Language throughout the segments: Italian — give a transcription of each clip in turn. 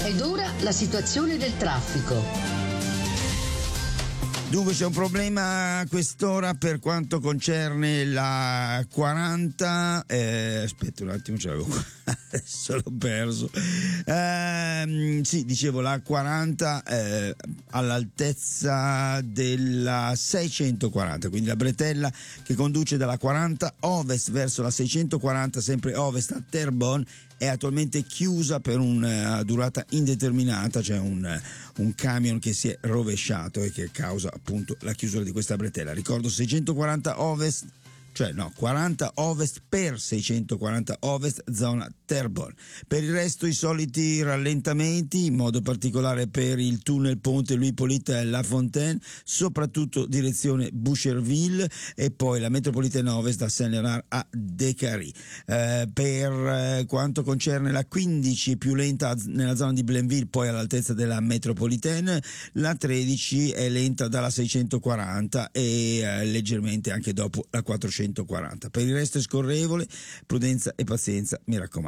Ed ora la situazione del traffico. Dunque c'è un problema a quest'ora per quanto concerne la 40, aspetta un attimo, ce l'avevo qua, adesso l'ho perso. Sì, dicevo la 40 all'altezza della 640, quindi la bretella che conduce dalla 40 ovest verso la 640, sempre ovest a Terrebonne, è attualmente chiusa per una durata indeterminata. C'è un camion che si è rovesciato e che causa appunto la chiusura di questa bretella. Ricordo 640 ovest, cioè no, 40 ovest per 640 ovest, zona Terrebonne. Per il resto i soliti rallentamenti, in modo particolare per il tunnel ponte Louis Hippolyte La Fontaine, soprattutto direzione Boucherville, e poi la metropolitana ovest da Saint-Léonard a Décarie. Per quanto concerne la 15 più lenta nella zona di Blainville, poi all'altezza della metropolitana, la 13 è lenta dalla 640 e leggermente anche dopo la 440. Per il resto è scorrevole, prudenza e pazienza, mi raccomando.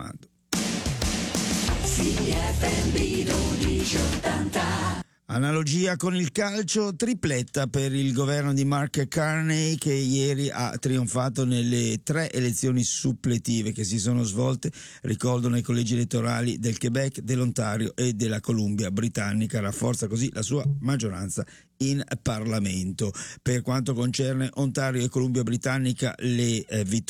Analogia con il calcio, tripletta per il governo di Mark Carney, che ieri ha trionfato nelle 3 elezioni suppletive che si sono svolte, ricordo, nei collegi elettorali del Quebec, dell'Ontario e della Columbia Britannica. Rafforza così la sua maggioranza in Parlamento. Per quanto concerne Ontario e Columbia Britannica, le vittorie